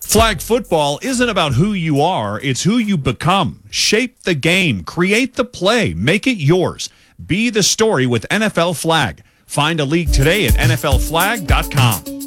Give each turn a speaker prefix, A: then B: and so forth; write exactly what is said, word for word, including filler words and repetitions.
A: Flag football isn't about who you are, it's who you become. Shape the game, create the play, make it yours. Be the story with N F L Flag. Find a league today at N F L flag dot com.